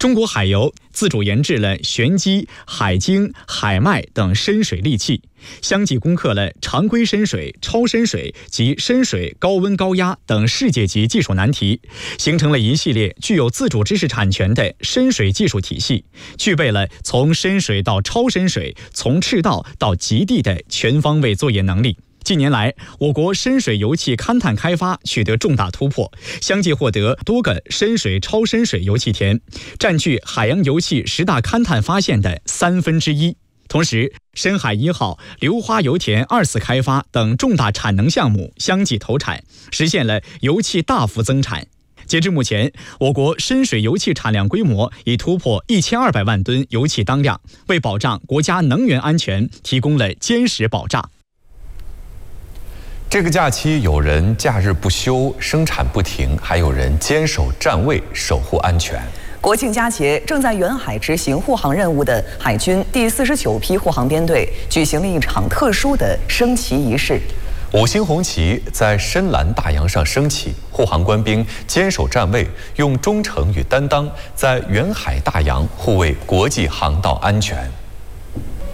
中国海油自主研制了玄机、海精、海脉等深水利器，相继攻克了常规深水、超深水及深水高温高压等世界级技术难题，形成了一系列具有自主知识产权的深水技术体系，具备了从深水到超深水、从赤道到极地的全方位作业能力。近年来，我国深水油气勘探开发取得重大突破，相继获得多个深水、超深水油气田，占据海洋油气10大勘探发现的1/3。同时，深海1号、硫花油田2次开发等重大产能项目相继投产，实现了油气大幅增产。截至目前，我国深水油气产量规模已突破1200万吨油气当量，为保障国家能源安全提供了坚实保障。 这个假期，有人假日不休，生产不停，还有人坚守站位，守护安全。 国庆佳节，正在远海执行护航任务的海军第49批护航编队举行了一场特殊的升旗仪式。 5星红旗在深蓝大洋上升起，护航官兵坚守站位，用忠诚与担当，在远海大洋护卫国际航道安全。